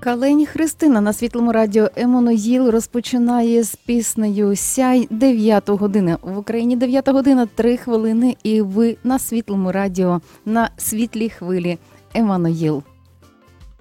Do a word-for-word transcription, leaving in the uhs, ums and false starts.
Калень Христина на Світлому радіо Еммануїл розпочинає з піснею «Сяй» дев'ята година. В Україні дев'ята година, три хвилини, і ви на Світлому радіо, на світлій хвилі Еммануїл.